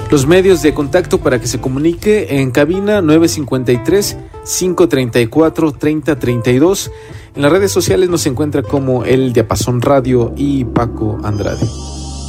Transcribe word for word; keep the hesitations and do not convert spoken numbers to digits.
Los medios de contacto para que se comunique: en cabina nueve cinco tres, cinco tres cuatro, tres cero tres dos. En las redes sociales nos encuentra como El Diapasón Radio y Paco Andrade.